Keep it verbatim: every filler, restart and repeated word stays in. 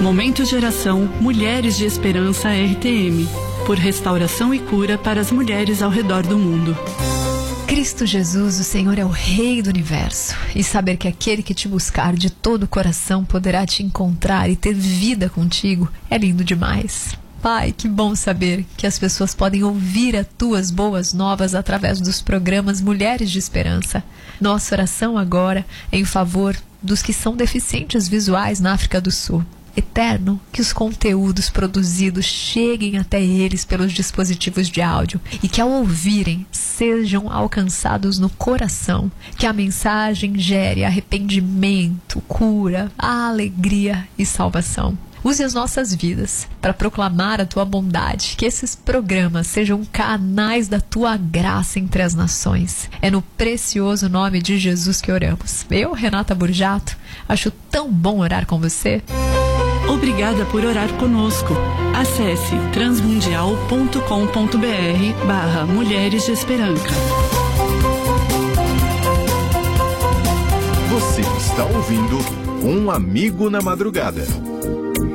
Momento de oração Mulheres de Esperança R T M, por restauração e cura para as mulheres ao redor do mundo. Cristo Jesus, o Senhor é o Rei do Universo, e saber que aquele que te buscar de todo o coração poderá te encontrar e ter vida contigo é lindo demais. Pai, que bom saber que as pessoas podem ouvir as tuas boas novas através dos programas Mulheres de Esperança. Nossa oração agora é em favor dos que são deficientes visuais na África do Sul. Eterno, que os conteúdos produzidos cheguem até eles pelos dispositivos de áudio e que ao ouvirem sejam alcançados no coração, que a mensagem gere arrependimento, cura, alegria e salvação. Use as nossas vidas para proclamar a tua bondade, que esses programas sejam canais da tua graça entre as nações. É no precioso nome de Jesus que oramos. Eu, Renata Burjato, acho tão bom orar com você. Obrigada por orar conosco. Acesse transmundial ponto com ponto br barra Mulheres de Esperança. Você está ouvindo Um Amigo na Madrugada.